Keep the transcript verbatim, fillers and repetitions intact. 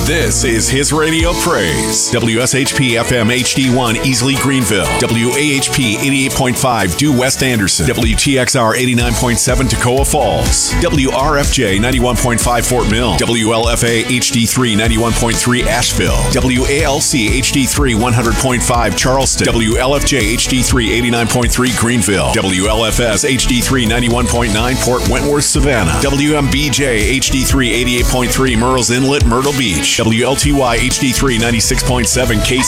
This is His Radio Praise. W S H P F M H D one Easley Greenville. W A H P eighty-eight point five Due West Anderson. W T X R eighty-nine point seven Toccoa Falls. W R F J ninety-one point five Fort Mill. W L F A H D three ninety-one point three Asheville. W A L C H D three one hundred point five Charleston. W L F J H D three eighty-nine point three Greenville. W L F S H D three ninety-one point nine Port Wentworth, Savannah. W M B J H D three eighty-eight point three Murrells Inlet, Myrtle Beach. W L T Y H D three ninety-six point seven K